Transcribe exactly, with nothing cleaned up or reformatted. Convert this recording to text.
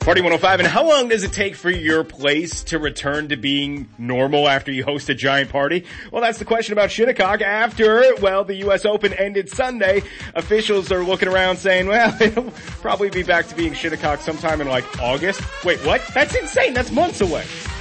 Party one oh five, and how long does it take for your place to return to being normal after you host a giant party? Well, that's the question about Shinnecock after, well, the U S Open ended Sunday. Officials are looking around saying, well, it'll probably be back to being Shinnecock sometime in like August. Wait, what? That's insane. That's months away.